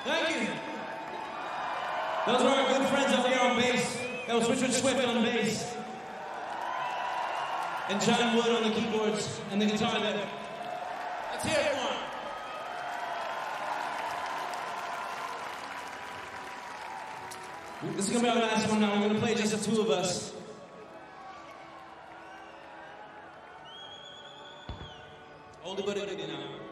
Thank you. Those are our good friends up here on bass. That was Richard Swift on bass. And John Wood on the keyboards and the guitar there. Let's hear it for him. This is gonna be our last one now. We're gonna play just the two of us. Hold it, but it now.